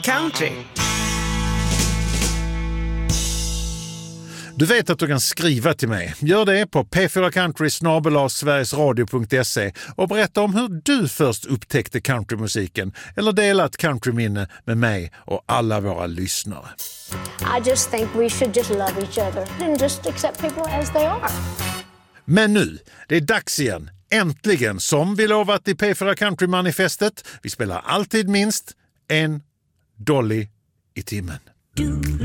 Country. Du vet att du kan skriva till mig. Gör det på p4country@sverigesradio.se och berätta om hur du först upptäckte countrymusiken eller dela ett countryminne med mig och alla våra lyssnare. I just think we should just love each other and just accept people as they are. Men nu, det är dags igen. Äntligen, som vi lovat i P4 Country-manifestet. Vi spelar alltid minst en Dolly i timmen.